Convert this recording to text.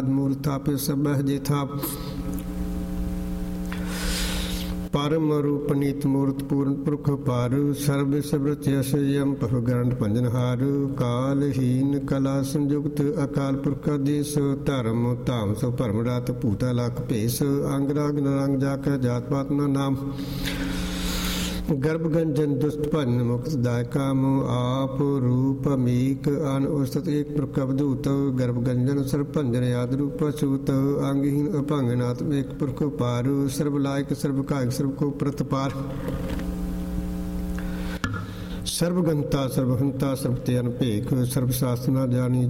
मूर्तापि सबह जेथा परम रूप नीत मूर्त पूर्ण पुरख पारु सर्व सवृत यश यम पहु गंड पंजनहारु कालहीन कला संयुक्त अकाल पुरख देश धर्म धाम सो परम रात भूता लख भेस अंग राग नरंग जाकर जात पात न नाम गर्भ गंजन दुष्ट भन मुक्त दायका मो आप रूप अमीक अन उस्तत एक प्रकबदूत गर्भ गंजन सर्व भंजन याद रूप सूत अंगहीन अभंगनाथ एक पुरख पारु सर्व लायक सर्व कायक सर्व को प्रतपार सर्वगंता सर्वहंता सर्वते अनपेख सर्व शास्त्र न जानी